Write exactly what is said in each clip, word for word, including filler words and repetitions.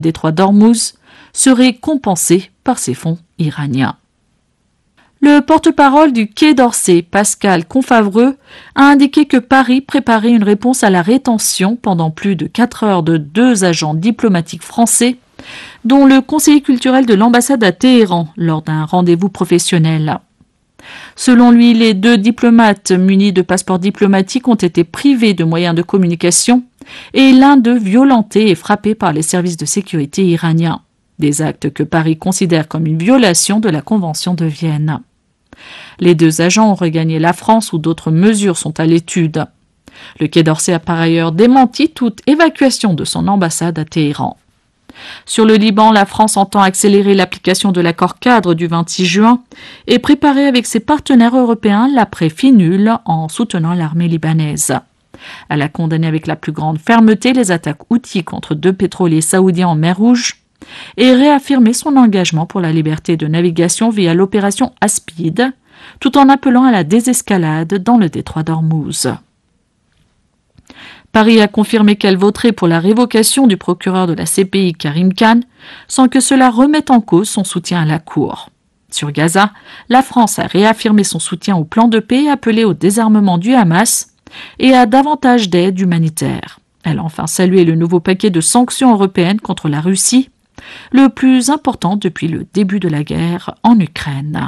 détroit d'Ormuz serait compensé par ces fonds iraniens. Le porte-parole du Quai d'Orsay, Pascal Confavreux, a indiqué que Paris préparait une réponse à la rétention pendant plus de quatre heures de deux agents diplomatiques français, dont le conseiller culturel de l'ambassade à Téhéran lors d'un rendez-vous professionnel. Selon lui, les deux diplomates munis de passeports diplomatiques ont été privés de moyens de communication et l'un d'eux violenté et frappé par les services de sécurité iraniens. Des actes que Paris considère comme une violation de la Convention de Vienne. Les deux agents ont regagné la France où d'autres mesures sont à l'étude. Le Quai d'Orsay a par ailleurs démenti toute évacuation de son ambassade à Téhéran. Sur le Liban, la France entend accélérer l'application de l'accord cadre du vingt-six juin et préparer avec ses partenaires européens l'après-finule en soutenant l'armée libanaise. Elle a condamné avec la plus grande fermeté les attaques houthies contre deux pétroliers saoudiens en mer Rouge et réaffirmé son engagement pour la liberté de navigation via l'opération Aspide, tout en appelant à la désescalade dans le détroit d'Ormuz. Paris a confirmé qu'elle voterait pour la révocation du procureur de la C P I Karim Khan, sans que cela remette en cause son soutien à la Cour. Sur Gaza, la France a réaffirmé son soutien au plan de paix appelé au désarmement du Hamas et à davantage d'aide humanitaire. Elle a enfin salué le nouveau paquet de sanctions européennes contre la Russie, le plus important depuis le début de la guerre en Ukraine.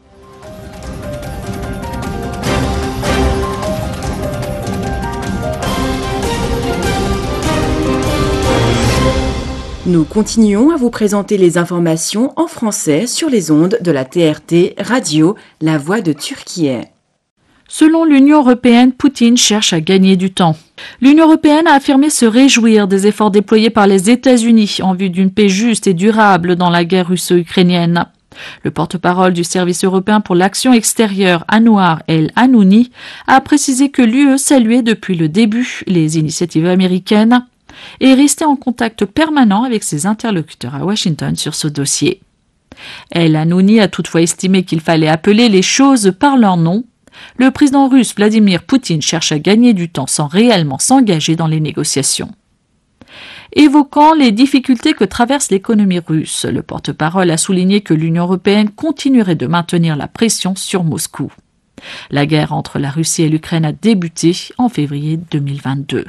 Nous continuons à vous présenter les informations en français sur les ondes de la T R T Radio, la voix de Turquie. Selon l'Union européenne, Poutine cherche à gagner du temps. L'Union européenne a affirmé se réjouir des efforts déployés par les États-Unis en vue d'une paix juste et durable dans la guerre russo-ukrainienne. Le porte-parole du Service européen pour l'action extérieure, Anouar El Hanouni, a précisé que l'U E saluait depuis le début les initiatives américaines et restait en contact permanent avec ses interlocuteurs à Washington sur ce dossier. El Hanouni a toutefois estimé qu'il fallait appeler les choses par leur nom. Le président russe Vladimir Poutine cherche à gagner du temps sans réellement s'engager dans les négociations. Évoquant les difficultés que traverse l'économie russe, le porte-parole a souligné que l'Union européenne continuerait de maintenir la pression sur Moscou. La guerre entre la Russie et l'Ukraine a débuté en février deux mille vingt-deux.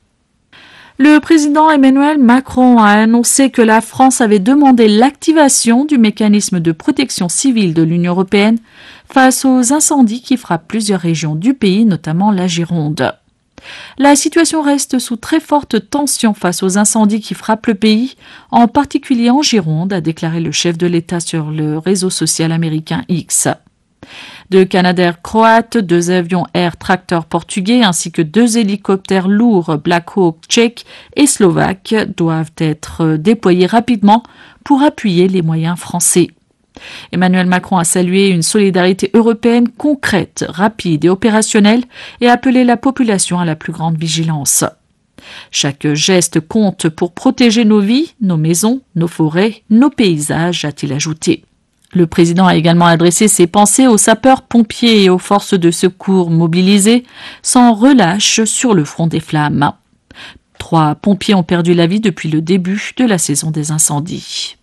Le président Emmanuel Macron a annoncé que la France avait demandé l'activation du mécanisme de protection civile de l'Union européenne face aux incendies qui frappent plusieurs régions du pays, notamment la Gironde. La situation reste sous très forte tension face aux incendies qui frappent le pays, en particulier en Gironde, a déclaré le chef de l'État sur le réseau social américain X. Deux Canadair croates, deux avions Air Tractor portugais ainsi que deux hélicoptères lourds Black Hawk tchèques et slovaques doivent être déployés rapidement pour appuyer les moyens français. Emmanuel Macron a salué une solidarité européenne concrète, rapide et opérationnelle et appelé la population à la plus grande vigilance. Chaque geste compte pour protéger nos vies, nos maisons, nos forêts, nos paysages, a-t-il ajouté. Le président a également adressé ses pensées aux sapeurs-pompiers et aux forces de secours mobilisées sans relâche sur le front des flammes. Trois pompiers ont perdu la vie depuis le début de la saison des incendies.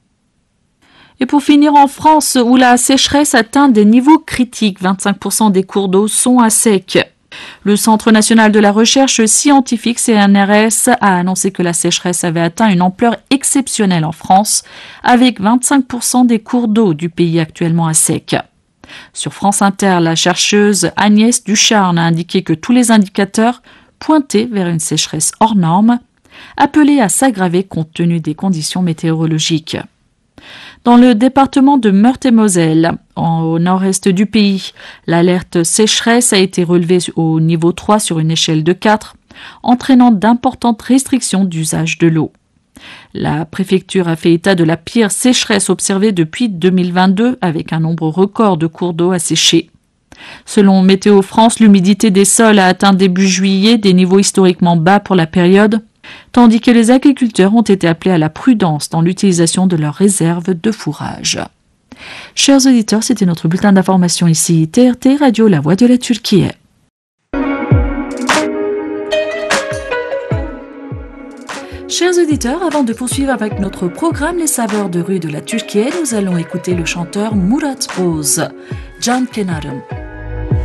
Et pour finir, en France, où la sécheresse atteint des niveaux critiques, vingt-cinq pour cent des cours d'eau sont à sec. Le Centre national de la recherche scientifique, C N R S, a annoncé que la sécheresse avait atteint une ampleur exceptionnelle en France, avec vingt-cinq pour cent des cours d'eau du pays actuellement à sec. Sur France Inter, la chercheuse Agnès Ducharne a indiqué que tous les indicateurs pointaient vers une sécheresse hors norme, appelée à s'aggraver compte tenu des conditions météorologiques. Dans le département de Meurthe-et-Moselle, au nord-est du pays, l'alerte sécheresse a été relevée au niveau trois sur une échelle de quatre, entraînant d'importantes restrictions d'usage de l'eau. La préfecture a fait état de la pire sécheresse observée depuis deux mille vingt-deux, avec un nombre record de cours d'eau asséchés. Selon Météo France, l'humidité des sols a atteint début juillet des niveaux historiquement bas pour la période, tandis que les agriculteurs ont été appelés à la prudence dans l'utilisation de leurs réserves de fourrage. Chers auditeurs, c'était notre bulletin d'information ici, T R T Radio, la voix de la Turquie. Chers auditeurs, avant de poursuivre avec notre programme Les saveurs de rue de la Turquie, nous allons écouter le chanteur Murat Boz, Can Kenarım.